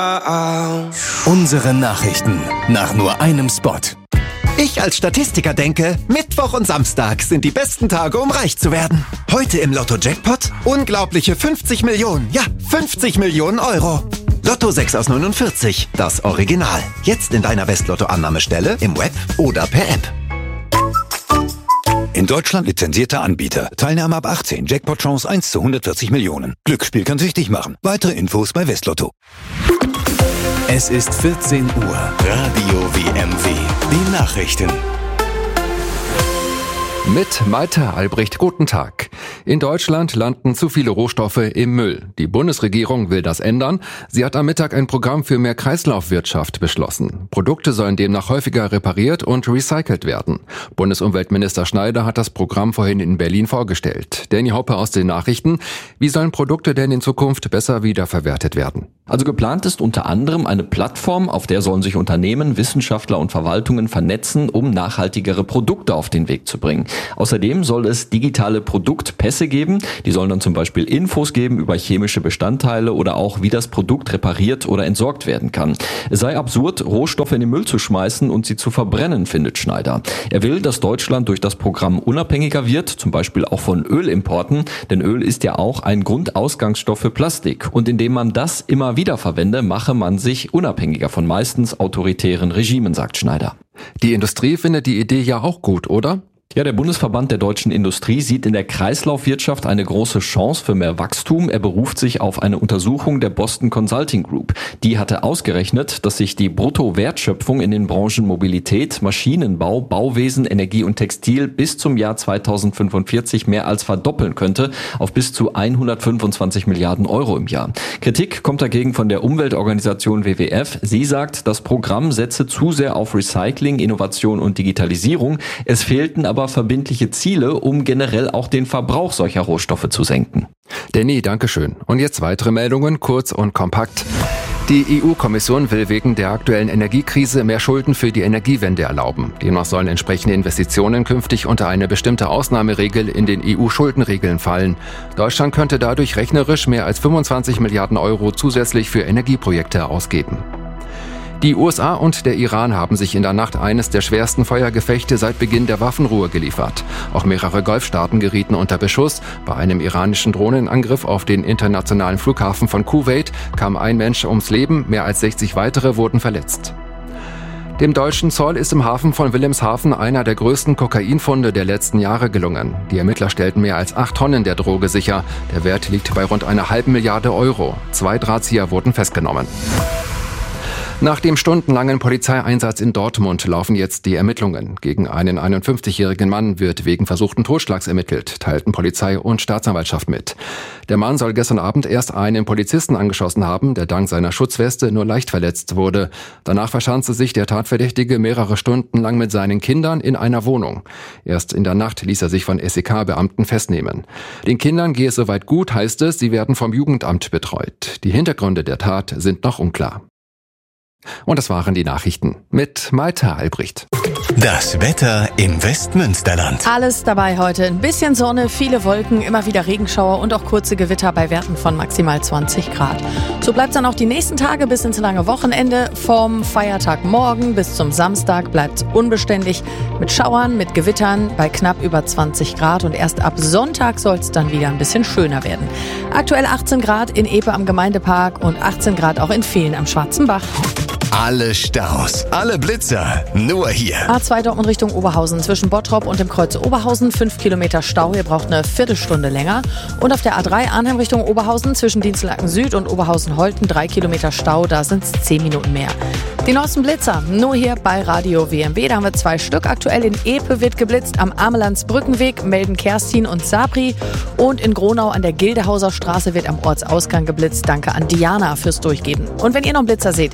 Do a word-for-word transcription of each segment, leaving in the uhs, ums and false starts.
Unsere Nachrichten nach nur einem Spot. Ich als Statistiker denke, Mittwoch und Samstag sind die besten Tage, um reich zu werden. Heute im Lotto-Jackpot unglaubliche fünfzig Millionen, ja, fünfzig Millionen Euro. Lotto sechs aus neunundvierzig, das Original. Jetzt in deiner Westlotto-Annahmestelle, im Web oder per App. In Deutschland lizenzierter Anbieter. Teilnahme ab achtzehn. Jackpot-Chance eins zu hundertvierzig Millionen. Glücksspiel kann süchtig machen. Weitere Infos bei Westlotto. Es ist vierzehn Uhr. Radio W M W. Die Nachrichten. Mit Malte Albrecht, guten Tag. In Deutschland landen zu viele Rohstoffe im Müll. Die Bundesregierung will das ändern. Sie hat am Mittag ein Programm für mehr Kreislaufwirtschaft beschlossen. Produkte sollen demnach häufiger repariert und recycelt werden. Bundesumweltminister Schneider hat das Programm vorhin in Berlin vorgestellt. Danny Hoppe aus den Nachrichten. Wie sollen Produkte denn in Zukunft besser wiederverwertet werden? Also geplant ist unter anderem eine Plattform, auf der sollen sich Unternehmen, Wissenschaftler und Verwaltungen vernetzen, um nachhaltigere Produkte auf den Weg zu bringen. Außerdem soll es digitale Produktpässe geben. Die sollen dann zum Beispiel Infos geben über chemische Bestandteile oder auch, wie das Produkt repariert oder entsorgt werden kann. Es sei absurd, Rohstoffe in den Müll zu schmeißen und sie zu verbrennen, findet Schneider. Er will, dass Deutschland durch das Programm unabhängiger wird, zum Beispiel auch von Ölimporten, denn Öl ist ja auch ein Grundausgangsstoff für Plastik. Und indem man das immer wieder verwende, mache man sich unabhängiger von meistens autoritären Regimen, sagt Schneider. Die Industrie findet die Idee ja auch gut, oder? Ja, der Bundesverband der deutschen Industrie sieht in der Kreislaufwirtschaft eine große Chance für mehr Wachstum. Er beruft sich auf eine Untersuchung der Boston Consulting Group. Die hatte ausgerechnet, dass sich die Bruttowertschöpfung in den Branchen Mobilität, Maschinenbau, Bauwesen, Energie und Textil bis zum Jahr zweitausendfünfundvierzig mehr als verdoppeln könnte auf bis zu hundertfünfundzwanzig Milliarden Euro im Jahr. Kritik kommt dagegen von der Umweltorganisation W W F. Sie sagt, das Programm setze zu sehr auf Recycling, Innovation und Digitalisierung. Es fehlten aber verbindliche Ziele, um generell auch den Verbrauch solcher Rohstoffe zu senken. Danny, dankeschön. Und jetzt weitere Meldungen, kurz und kompakt. Die E U-Kommission will wegen der aktuellen Energiekrise mehr Schulden für die Energiewende erlauben. Demnach sollen entsprechende Investitionen künftig unter eine bestimmte Ausnahmeregel in den E U-Schuldenregeln fallen. Deutschland könnte dadurch rechnerisch mehr als fünfundzwanzig Milliarden Euro zusätzlich für Energieprojekte ausgeben. Die U S A und der Iran haben sich in der Nacht eines der schwersten Feuergefechte seit Beginn der Waffenruhe geliefert. Auch mehrere Golfstaaten gerieten unter Beschuss. Bei einem iranischen Drohnenangriff auf den internationalen Flughafen von Kuwait kam ein Mensch ums Leben, mehr als sechzig weitere wurden verletzt. Dem deutschen Zoll ist im Hafen von Wilhelmshaven einer der größten Kokainfunde der letzten Jahre gelungen. Die Ermittler stellten mehr als acht Tonnen der Droge sicher. Der Wert liegt bei rund einer halben Milliarde Euro. Zwei Drahtzieher wurden festgenommen. Nach dem stundenlangen Polizeieinsatz in Dortmund laufen jetzt die Ermittlungen. Gegen einen einundfünfzigjährigen Mann wird wegen versuchten Totschlags ermittelt, teilten Polizei und Staatsanwaltschaft mit. Der Mann soll gestern Abend erst einen Polizisten angeschossen haben, der dank seiner Schutzweste nur leicht verletzt wurde. Danach verschanzte sich der Tatverdächtige mehrere Stunden lang mit seinen Kindern in einer Wohnung. Erst in der Nacht ließ er sich von S E K-Beamten festnehmen. Den Kindern gehe es soweit gut, heißt es, sie werden vom Jugendamt betreut. Die Hintergründe der Tat sind noch unklar. Und das waren die Nachrichten mit Malte Albrecht. Das Wetter im Westmünsterland. Alles dabei heute. Ein bisschen Sonne, viele Wolken, immer wieder Regenschauer und auch kurze Gewitter bei Werten von maximal zwanzig Grad. So bleibt es dann auch die nächsten Tage bis ins lange Wochenende. Vom Feiertag morgen bis zum Samstag bleibt es unbeständig mit Schauern, mit Gewittern bei knapp über zwanzig Grad. Und erst ab Sonntag soll es dann wieder ein bisschen schöner werden. Aktuell achtzehn Grad in Epe am Gemeindepark und achtzehn Grad auch in Vehlen am Schwarzen Bach. Alle Staus, alle Blitzer, nur hier. A zwei Dortmund Richtung Oberhausen. Zwischen Bottrop und dem Kreuz Oberhausen fünf Kilometer Stau. Ihr braucht eine Viertelstunde länger. Und auf der A drei Arnhem Richtung Oberhausen zwischen Dienstlaken Süd und Oberhausen-Holten drei Kilometer Stau. Da sind es zehn Minuten mehr. Die neuesten Blitzer nur hier bei Radio W M W. Da haben wir zwei Stück. Aktuell in Epe wird geblitzt. Am Amelandsbrückenweg melden Kerstin und Sabri. Und in Gronau an der Gildehauser Straße wird am Ortsausgang geblitzt. Danke an Diana fürs Durchgeben. Und wenn ihr noch einen Blitzer seht,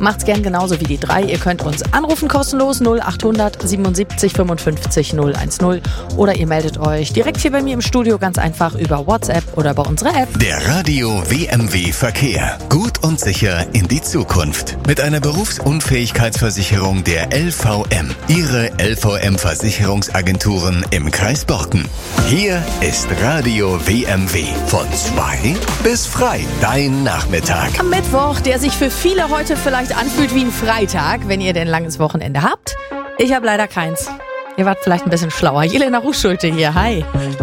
Macht's gern genauso wie die drei. Ihr könnt uns anrufen kostenlos null acht hundert siebenundsiebzig fünfundfünfzig null eins null oder ihr meldet euch direkt hier bei mir im Studio ganz einfach über WhatsApp oder bei unserer App. Der Radio W M W Verkehr. Gut und sicher in die Zukunft. Mit einer Berufsunfähigkeitsversicherung der L V M. Ihre L V M-Versicherungsagenturen im Kreis Borken. Hier ist Radio W M W. Von zwei bis frei. Dein Nachmittag. Am Mittwoch, der sich für viele heute vielleicht anfühlt wie ein Freitag, wenn ihr denn ein langes Wochenende habt. Ich habe leider keins. Ihr wart vielleicht ein bisschen schlauer. Jelena Ruhschulte hier, hi.